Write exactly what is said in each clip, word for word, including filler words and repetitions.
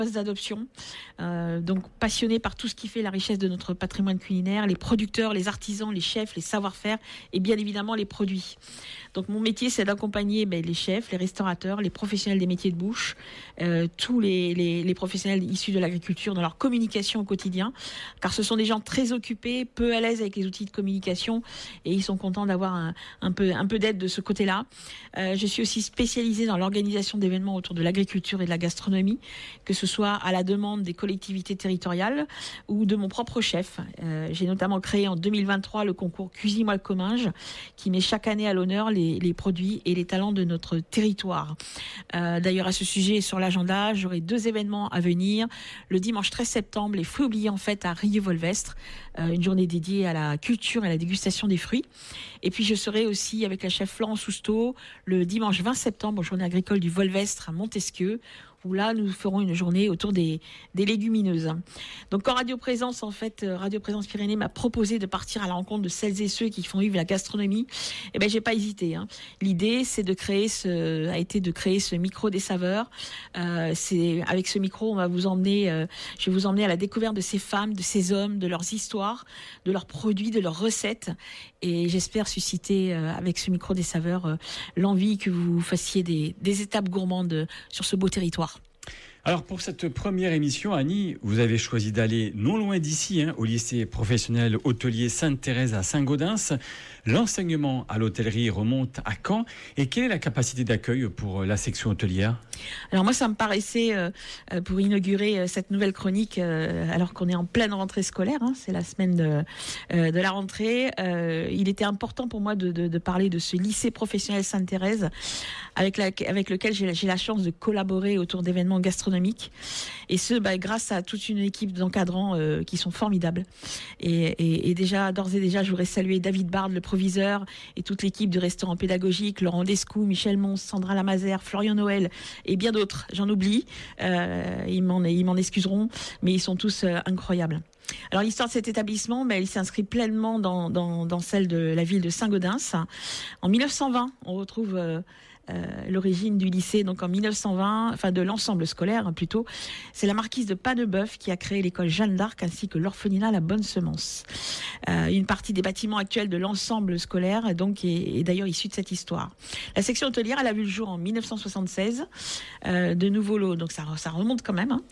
d'adoption, euh, donc passionné par tout ce qui fait la richesse de notre patrimoine culinaire, les producteurs, les artisans, les chefs, les savoir-faire et bien évidemment les produits. Donc mon métier, c'est d'accompagner ben, les chefs, les restaurateurs, les professionnels des métiers de bouche, euh, tous les, les, les professionnels issus de l'agriculture dans leur communication au quotidien, car ce sont des gens très occupés, peu à l'aise avec les outils de communication et ils sont contents d'avoir un, un peu, un peu d'aide de ce côté-là. Euh, je suis aussi spécialisée dans l'organisation d'événements autour de l'agriculture et de la gastronomie, que ce soit à la demande des collectivités territoriales ou de mon propre chef. Euh, j'ai notamment créé en deux mille vingt-trois le concours Cuisine-moi le Comminges, qui met chaque année à l'honneur les, les produits et les talents de notre territoire. Euh, d'ailleurs, à ce sujet, sur l'agenda, j'aurai deux événements à venir. Le dimanche treize septembre, les fruits oubliés en fête à Rieux-Volvestre, euh, une journée dédiée à la culture et à la dégustation des fruits. Et puis, je serai aussi avec la chef Florence Sousteau le dimanche vingt septembre, aux journées agricoles du Volvestre à Montesquieu, où là, nous ferons une journée autour des, des légumineuses. Donc, quand Radio Présence, en fait, Radio Présence Pyrénées m'a proposé de partir à la rencontre de celles et ceux qui font vivre la gastronomie, eh ben, j'ai pas hésité, hein. L'idée, c'est de créer ce, a été de créer ce micro des saveurs. Euh, c'est, avec ce micro, on va vous emmener, euh, je vais vous emmener à la découverte de ces femmes, de ces hommes, de leurs histoires, de leurs produits, de leurs recettes. Et j'espère susciter, euh, avec ce micro des saveurs, euh, l'envie que vous fassiez des, des étapes gourmandes sur ce beau territoire. Alors pour cette première émission, Annie, vous avez choisi d'aller non loin d'ici, hein, au lycée professionnel hôtelier Sainte-Thérèse à Saint-Gaudens. L'enseignement à l'hôtellerie remonte à quand et quelle est la capacité d'accueil pour la section hôtelière ? Alors moi, ça me paraissait, euh, pour inaugurer euh, cette nouvelle chronique, euh, alors qu'on est en pleine rentrée scolaire, hein, c'est la semaine de, euh, de la rentrée, euh, il était important pour moi de, de, de parler de ce lycée professionnel Sainte-Thérèse avec, la, avec lequel j'ai, j'ai la chance de collaborer autour d'événements gastronomiques. Et ce, bah, grâce à toute une équipe d'encadrants euh, qui sont formidables. Et, et, et déjà, d'ores et déjà, je voudrais saluer David Bard, le proviseur, et toute l'équipe du restaurant pédagogique, Laurent Descou, Michel Mons, Sandra Lamazère, Florian Noël, et bien d'autres. J'en oublie. Euh, ils m'en, ils m'en excuseront, mais ils sont tous euh, incroyables. Alors l'histoire de cet établissement, ben, il s'inscrit pleinement dans, dans, dans celle de la ville de Saint-Gaudens. En mille neuf cent vingt, on retrouve euh, euh, l'origine du lycée, donc en mille neuf cent vingt, enfin de l'ensemble scolaire hein, plutôt. C'est la marquise de Pas-de-Bœuf qui a créé l'école Jeanne d'Arc ainsi que l'orphelinat La Bonne Semence. Euh, une partie des bâtiments actuels de l'ensemble scolaire donc est, est d'ailleurs issue de cette histoire. La section hôtelière, elle a vu le jour en mille neuf cent soixante-seize. Euh, de nouveaux lots, donc ça, ça remonte quand même. Hein.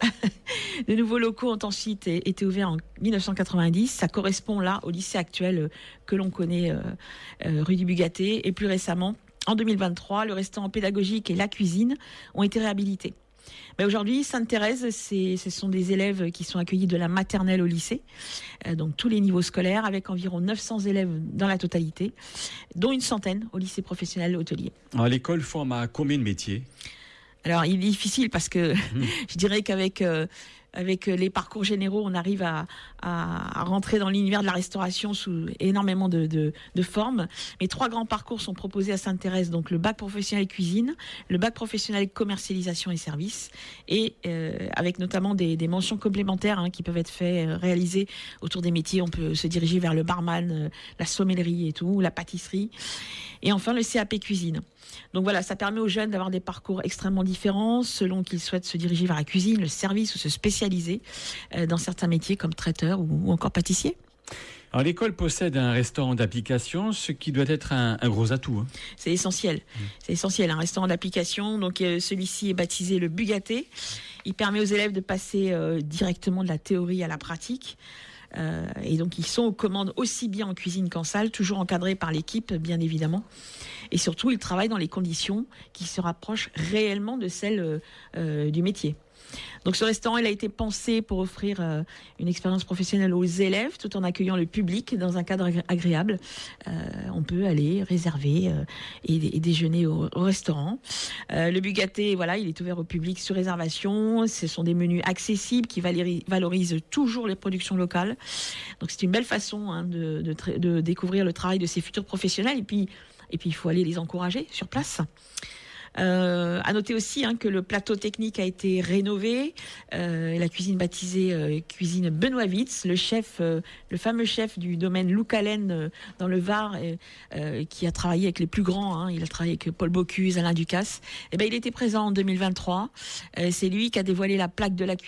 De nouveaux locaux ont ensuite été ouverts en mille neuf cent quatre-vingt-dix. Ça correspond là au lycée actuel que l'on connaît, euh, euh, rue du Bugaté. Et plus récemment, en deux mille vingt-trois, le restaurant pédagogique et la cuisine ont été réhabilités. Mais aujourd'hui, Sainte-Thérèse, c'est, ce sont des élèves qui sont accueillis de la maternelle au lycée, euh, donc tous les niveaux scolaires, avec environ neuf cents élèves dans la totalité, dont une centaine au lycée professionnel hôtelier. Alors, l'école forme à combien de métiers ? Alors, il est difficile parce que mmh. je dirais qu'avec euh, avec les parcours généraux, on arrive à, à, à rentrer dans l'univers de la restauration sous énormément de, de, de formes. Mais trois grands parcours sont proposés à Sainte-Thérèse, donc le bac professionnel cuisine, le bac professionnel commercialisation et services, et euh, avec notamment des, des mentions complémentaires hein, qui peuvent être faites, euh, réalisées autour des métiers. On peut se diriger vers le barman, euh, la sommellerie et tout, la pâtisserie. Et enfin, le C A P cuisine. Donc voilà, ça permet aux jeunes d'avoir des parcours extrêmement différents selon qu'ils souhaitent se diriger vers la cuisine, le service ou se spécialiser dans certains métiers comme traiteur ou encore pâtissier. Alors l'école possède un restaurant d'application, ce qui doit être un, un gros atout. Hein. C'est essentiel, mmh. c'est essentiel. Un restaurant d'application, donc euh, celui-ci est baptisé le Bugaté. Il permet aux élèves de passer euh, directement de la théorie à la pratique. Euh, et donc ils sont aux commandes aussi bien en cuisine qu'en salle, toujours encadrés par l'équipe bien évidemment, et surtout ils travaillent dans les conditions qui se rapprochent réellement de celles euh, du métier. Donc ce restaurant, il a été pensé pour offrir euh, une expérience professionnelle aux élèves tout en accueillant le public dans un cadre agré- agréable. Euh, on peut aller réserver euh, et, et déjeuner au, au restaurant. Euh, le Bugaté, voilà, il est ouvert au public sur réservation. Ce sont des menus accessibles qui valéri- valorisent toujours les productions locales. Donc c'est une belle façon hein, de, de, tra- de découvrir le travail de ces futurs professionnels. Et puis, et puis il faut aller les encourager sur place. Euh, à noter aussi hein, que le plateau technique a été rénové. Euh, la cuisine baptisée euh, cuisine Benoît Witz, le chef, euh, le fameux chef du domaine Loucalen euh, dans le Var, euh, euh, qui a travaillé avec les plus grands. Hein, il a travaillé avec Paul Bocuse, Alain Ducasse. Et ben, il était présent en deux mille vingt-trois. Euh, c'est lui qui a dévoilé la plaque de la cuisine